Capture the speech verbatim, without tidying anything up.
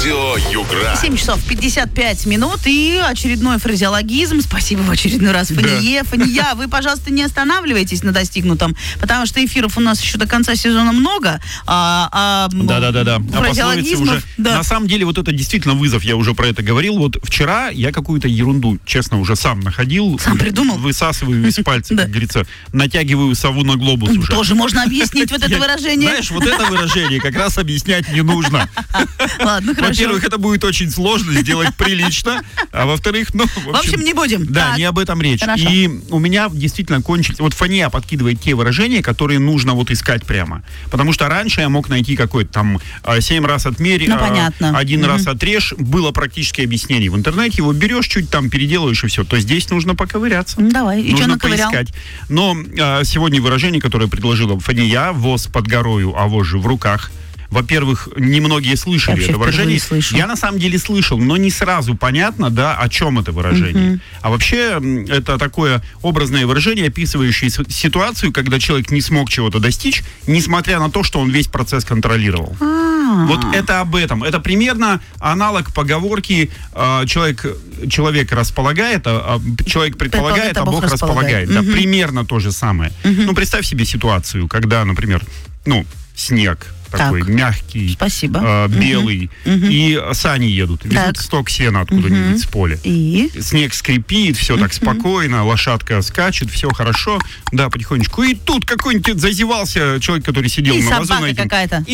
Радио Югра. семь часов пятьдесят пять минут и очередной фразеологизм. Спасибо в очередной раз, Фания. Да. Фания, вы, пожалуйста, не останавливайтесь на достигнутом, потому что эфиров у нас еще до конца сезона много. А, а, Да-да-да. А пословицы уже... Да. На самом деле, вот это действительно вызов, я уже про это говорил. Вот вчера я какую-то ерунду, честно, уже сам находил. Сам придумал? Высасываю из пальца, как говорится, натягиваю сову на глобус уже. Тоже можно объяснить вот это выражение. Знаешь, вот это выражение как раз объяснять не нужно. Ладно, хорошо. Во-первых, это будет очень сложно сделать прилично, а во-вторых, ну, в общем... В общем, не будем. Да, так. не об этом речь. Хорошо. И у меня действительно кончились... Вот Фания подкидывает те выражения, которые нужно вот искать прямо. Потому что раньше я мог найти какой-то там семь раз отмерь, ну, понятно. один угу. раз отрежь. Было практически объяснение в интернете. Его берешь, чуть там переделываешь и все. То здесь нужно поковыряться. Давай. И нужно что наковырял? Поискать. Но а, сегодня выражение, которое предложила Фания: воз под горою, а воз же в руках. Во-первых, немногие слышали это выражение. Я на самом деле слышал, но не сразу понятно, да, о чем это выражение. Uh-huh. А вообще это такое образное выражение, описывающее ситуацию, когда человек не смог чего-то достичь, несмотря на то, что он весь процесс контролировал. Uh-huh. Вот это об этом. Это примерно аналог поговорки «человек, человек располагает, а человек предполагает, а Бог располагает». Uh-huh. Да, примерно то же самое. Uh-huh. Ну, представь себе ситуацию, когда, например, ну, снег такой так. мягкий, Спасибо. Э, белый, угу. и сани едут, везут так. сток сена откуда-нибудь угу. с поля. И? Снег скрипит, все угу. так спокойно, лошадка скачет, все хорошо, да, потихонечку. И тут какой-нибудь зазевался человек, который сидел и на вазу. И собака какая-то.